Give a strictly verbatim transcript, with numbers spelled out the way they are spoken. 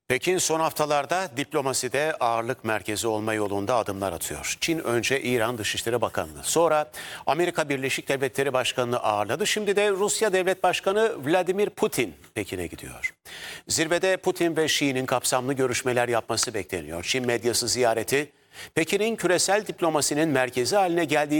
Pekin son haftalarda diplomaside ağırlık merkezi olma yolunda adımlar atıyor. Çin önce İran Dışişleri Bakanı'nı, sonra Amerika Birleşik Devletleri Başkanı'nı ağırladı. Şimdi de Rusya Devlet Başkanı Vladimir Putin Pekin'e gidiyor. Zirvede Putin ve Xi'nin kapsamlı görüşmeler yapması bekleniyor. Çin medyası ziyareti, Pekin'in küresel diplomasinin merkezi haline geldiği